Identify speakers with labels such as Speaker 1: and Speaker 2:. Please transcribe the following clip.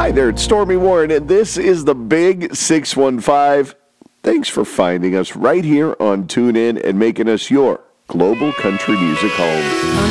Speaker 1: Hi there, it's Stormy Warren, and this is the Big 615. Thanks for finding us right here on TuneIn and making us your global country music home.